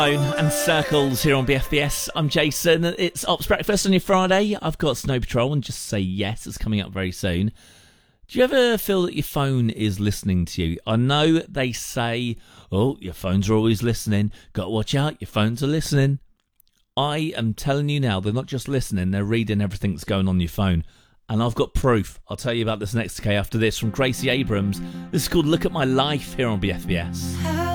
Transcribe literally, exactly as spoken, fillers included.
And circles here on B F B S. I'm Jason. It's Ops Breakfast on your Friday. I've got Snow Patrol and Just Say Yes. It's coming up very soon. Do you ever feel that your phone is listening to you? I know they say, oh, your phones are always listening. Got to watch out, your phones are listening. I am telling you now, they're not just listening, they're reading everything that's going on your phone. And I've got proof. I'll tell you about this next, okay, after this from Gracie Abrams. This is called Look at My Life here on B F B S.